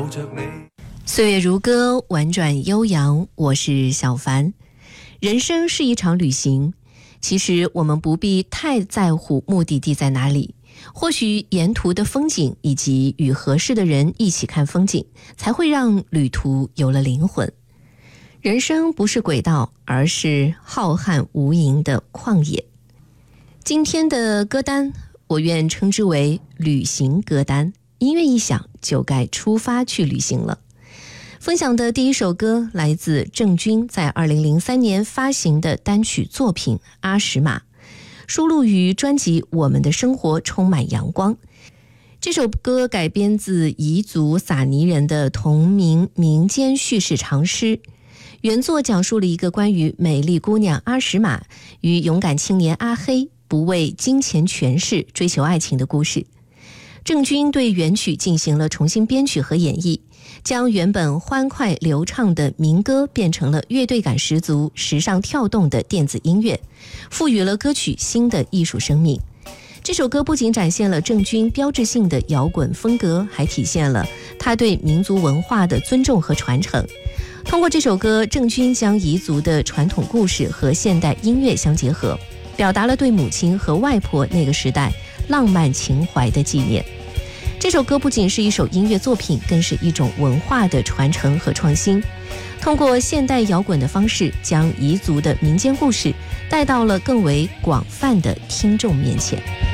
抱着你。 岁月如歌，婉转悠扬，我是小凡。人生是一场旅行，其实我们不必太在乎目的地在哪里，或许沿途的风景以及与合适的人一起看风景，才会让旅途有了灵魂。人生不是轨道，而是浩瀚无垠的旷野。今天的歌单，我愿称之为旅行歌单，音乐一响就该出发去旅行了。分享的第一首歌来自郑钧在2003年发行的单曲作品《阿什玛》，收录于专辑《我们的生活充满阳光》。这首歌改编自彝族撒尼人的同名民间叙事长诗，原作讲述了一个关于美丽姑娘阿什玛与勇敢青年阿黑不为金钱权势追求爱情的故事。郑钧对原曲进行了重新编曲和演绎，将原本欢快流畅的民歌变成了乐队感十足、时尚跳动的电子音乐，赋予了歌曲新的艺术生命。这首歌不仅展现了郑钧标志性的摇滚风格，还体现了他对民族文化的尊重和传承。通过这首歌，郑钧将彝族的传统故事和现代音乐相结合，表达了对母亲和外婆那个时代浪漫情怀的纪念。这首歌不仅是一首音乐作品，更是一种文化的传承和创新，通过现代摇滚的方式，将彝族的民间故事带到了更为广泛的听众面前。